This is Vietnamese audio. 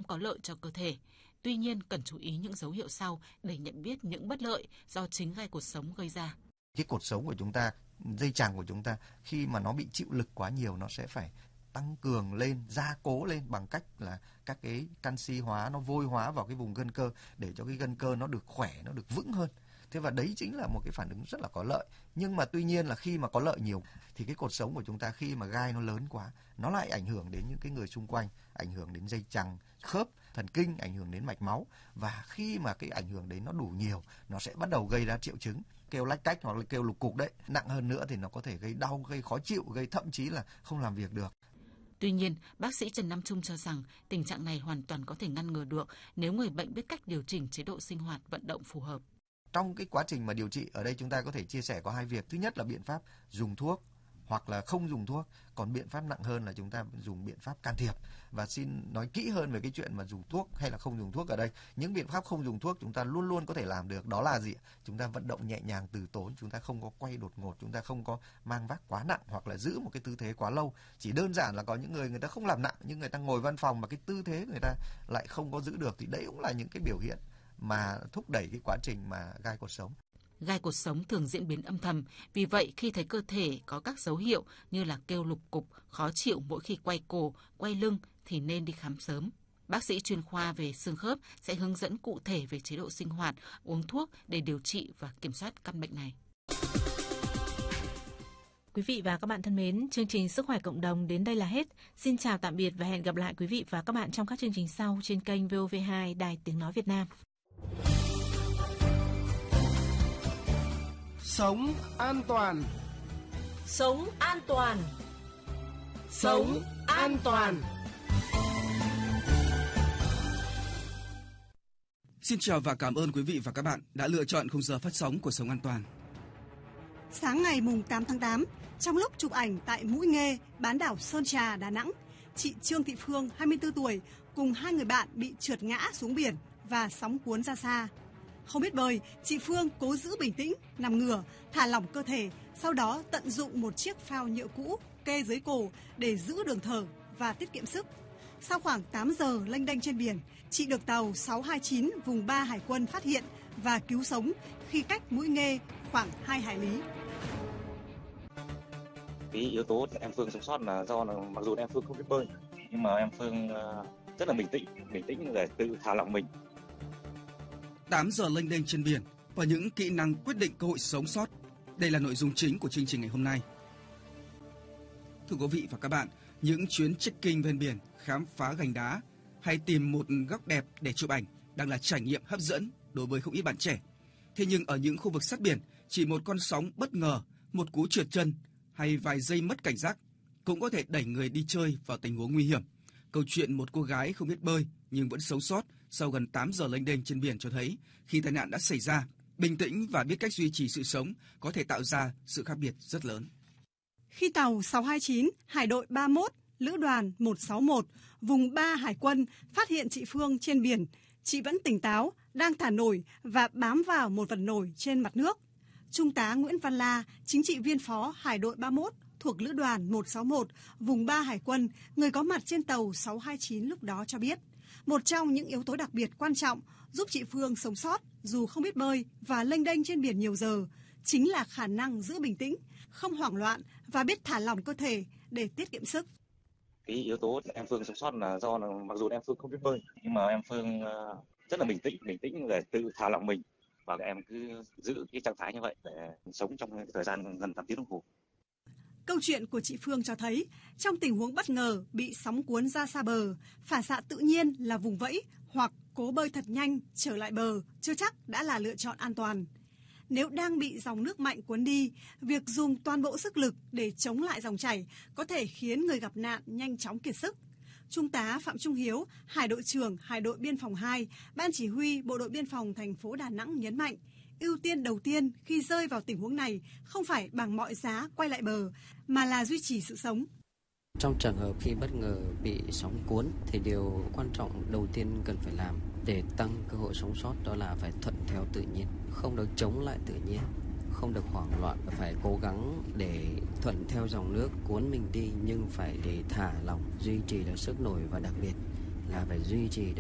có lợi cho cơ thể. Tuy nhiên, cần chú ý những dấu hiệu sau để nhận biết những bất lợi do chính gai cột sống gây ra. Cái cột sống của chúng ta, dây chằng của chúng ta, khi mà nó bị chịu lực quá nhiều, nó sẽ phải tăng cường lên, gia cố lên bằng cách là các cái canxi hóa, nó vôi hóa vào cái vùng gân cơ để cho cái gân cơ nó được khỏe, nó được vững hơn. Thế và đấy chính là một cái phản ứng rất là có lợi. Nhưng mà tuy nhiên là khi mà có lợi nhiều thì cái cột sống của chúng ta khi mà gai nó lớn quá, nó lại ảnh hưởng đến những cái người xung quanh, ảnh hưởng đến dây chằng, khớp, thần kinh, ảnh hưởng đến mạch máu. Và khi mà cái ảnh hưởng đấy nó đủ nhiều, nó sẽ bắt đầu gây ra triệu chứng kêu lách cách hoặc là kêu lục cục đấy. Nặng hơn nữa thì nó có thể gây đau, gây khó chịu, gây thậm chí là không làm việc được. Tuy nhiên, bác sĩ Trần Nam Trung cho rằng tình trạng này hoàn toàn có thể ngăn ngừa được nếu người bệnh biết cách điều chỉnh chế độ sinh hoạt, vận động phù hợp. Trong cái quá trình mà điều trị, ở đây chúng ta có thể chia sẻ có hai việc. Thứ nhất là biện pháp dùng thuốc hoặc là không dùng thuốc. Còn biện pháp nặng hơn là chúng ta dùng biện pháp can thiệp. Và xin nói kỹ hơn về cái chuyện mà dùng thuốc hay là không dùng thuốc ở đây. Những biện pháp không dùng thuốc chúng ta luôn luôn có thể làm được. Đó là gì? Chúng ta vận động nhẹ nhàng từ tốn, chúng ta không có quay đột ngột, chúng ta không có mang vác quá nặng hoặc là giữ một cái tư thế quá lâu. Chỉ đơn giản là có những người ta không làm nặng nhưng người ta ngồi văn phòng mà cái tư thế người ta lại không có giữ được, thì đấy cũng là những cái biểu hiện mà thúc đẩy cái quá trình mà gai cột sống. Gai cột sống thường diễn biến âm thầm, vì vậy khi thấy cơ thể có các dấu hiệu như là kêu lục cục, khó chịu mỗi khi quay cổ, quay lưng thì nên đi khám sớm. Bác sĩ chuyên khoa về xương khớp sẽ hướng dẫn cụ thể về chế độ sinh hoạt, uống thuốc để điều trị và kiểm soát căn bệnh này. Quý vị và các bạn thân mến, chương trình Sức khỏe cộng đồng đến đây là hết. Xin chào tạm biệt và hẹn gặp lại quý vị và các bạn trong các chương trình sau trên kênh VOV2 Đài Tiếng Nói Việt Nam. Sống an toàn. Sống an toàn. Sống an toàn. Xin chào và cảm ơn quý vị và các bạn đã lựa chọn khung giờ phát sóng của Sống an toàn. Sáng ngày mùng 8 tháng 8, trong lúc chụp ảnh tại Mũi Nghê, bán đảo Sơn Trà, Đà Nẵng, chị Trương Thị Phương, 24 tuổi, cùng hai người bạn bị trượt ngã xuống biển và sóng cuốn ra xa. Không biết bơi, chị Phương cố giữ bình tĩnh, nằm ngửa, thả lỏng cơ thể, sau đó tận dụng một chiếc phao nhựa cũ kê dưới cổ để giữ đường thở và tiết kiệm sức. Sau khoảng 8 giờ lênh đênh trên biển, chị được tàu 629 vùng 3 Hải quân phát hiện và cứu sống khi cách Mũi Nghê khoảng 2 hải lý. Cái yếu tố em Phương sống sót là do mặc dù em Phương không biết bơi, nhưng mà em Phương rất là bình tĩnh để tự thả lỏng mình. 8 giờ lênh đênh trên biển và những kỹ năng quyết định cơ hội sống sót. Đây là nội dung chính của chương trình ngày hôm nay. Thưa quý vị và các bạn, những chuyến trekking ven biển, khám phá gành đá hay tìm một góc đẹp để chụp ảnh đang là trải nghiệm hấp dẫn đối với không ít bạn trẻ. Thế nhưng ở những khu vực sát biển, chỉ một con sóng bất ngờ, một cú trượt chân hay vài giây mất cảnh giác cũng có thể đẩy người đi chơi vào tình huống nguy hiểm. Câu chuyện một cô gái không biết bơi nhưng vẫn sống sót sau gần 8 giờ lênh đênh trên biển cho thấy khi tai nạn đã xảy ra, bình tĩnh và biết cách duy trì sự sống có thể tạo ra sự khác biệt rất lớn. Khi tàu 629 Hải đội 31 Lữ đoàn 161 vùng 3 Hải quân phát hiện chị Phương trên biển, chị vẫn tỉnh táo, đang thả nổi và bám vào một vật nổi trên mặt nước. Trung tá Nguyễn Văn La, chính trị viên phó Hải đội 31 thuộc Lữ đoàn 161 vùng 3 Hải quân, người có mặt trên tàu 629 lúc đó cho biết, một trong những yếu tố đặc biệt quan trọng giúp chị Phương sống sót dù không biết bơi và lênh đênh trên biển nhiều giờ chính là khả năng giữ bình tĩnh, không hoảng loạn và biết thả lỏng cơ thể để tiết kiệm sức. Cái yếu tố em Phương sống sót là do mặc dù em Phương không biết bơi, nhưng mà em Phương rất là bình tĩnh để tự thả lỏng mình, và em cứ giữ cái trạng thái như vậy để sống trong thời gian gần 8 tiếng đồng hồ. Câu chuyện của chị Phương cho thấy, trong tình huống bất ngờ bị sóng cuốn ra xa bờ, phản xạ tự nhiên là vùng vẫy hoặc cố bơi thật nhanh trở lại bờ chưa chắc đã là lựa chọn an toàn. Nếu đang bị dòng nước mạnh cuốn đi, việc dùng toàn bộ sức lực để chống lại dòng chảy có thể khiến người gặp nạn nhanh chóng kiệt sức. Trung tá Phạm Trung Hiếu, Hải đội trưởng Hải đội Biên phòng 2, Ban chỉ huy Bộ đội Biên phòng thành phố Đà Nẵng nhấn mạnh, ưu tiên đầu tiên khi rơi vào tình huống này không phải bằng mọi giá quay lại bờ, mà là duy trì sự sống. Trong trường hợp khi bất ngờ bị sóng cuốn thì điều quan trọng đầu tiên cần phải làm để tăng cơ hội sống sót đó là phải thuận theo tự nhiên, không được chống lại tự nhiên, không được hoảng loạn, phải cố gắng để thuận theo dòng nước cuốn mình đi nhưng phải để thả lỏng, duy trì được sức nổi và đặc biệt là phải duy trì